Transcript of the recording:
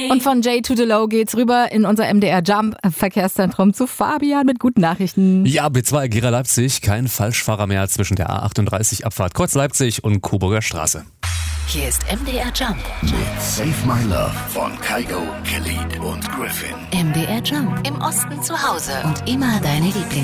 Und von J to the Low geht's rüber in unser MDR Jump Verkehrszentrum zu Fabian mit guten Nachrichten. Ja, B2 Gera Leipzig, kein Falschfahrer mehr zwischen der A38 Abfahrt Kreuz Leipzig und Coburger Straße. Hier ist MDR Jump Mit Save My Love von Kygo, Khalid und Griffin. MDR Jump. Im Osten zu Hause und immer deine Lieblings